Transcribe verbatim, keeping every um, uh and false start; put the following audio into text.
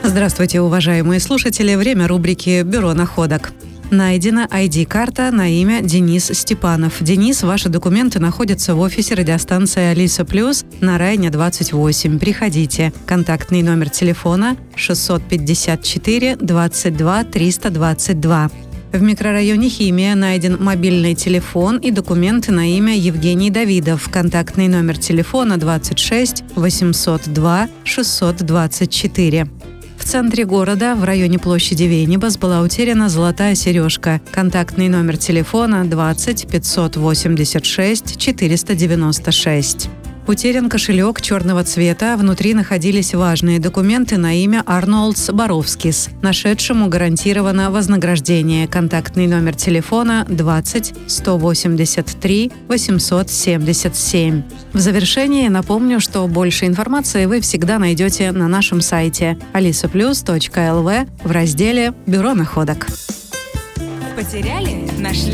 Здравствуйте, уважаемые слушатели. Время рубрики «Бюро находок». Найдена ай ди-карта на имя Денис Степанов. Денис, ваши документы находятся в офисе радиостанции «Алиса Плюс» на Райне двадцать восемь. Приходите. Контактный номер телефона шестьсот пятьдесят четыре двадцать два триста двадцать два. В микрорайоне Химия найден мобильный телефон и документы на имя Евгений Давидов. Контактный номер телефона двадцать шесть восемьсот два шестьсот двадцать четыре. В центре города, в районе площади Венибас, была утеряна золотая сережка. Контактный номер телефона двадцать пятьсот восемьдесят шесть четыреста девяносто шесть. Утерян кошелек черного цвета, внутри находились важные документы на имя Арнольдс Боровскис. Нашедшему гарантировано вознаграждение. Контактный номер телефона двадцать сто восемьдесят три восемьсот семьдесят семь. В завершении напомню, что больше информации вы всегда найдете на нашем сайте алиса плюс точка эл ви в разделе «Бюро находок». Потеряли? Нашли?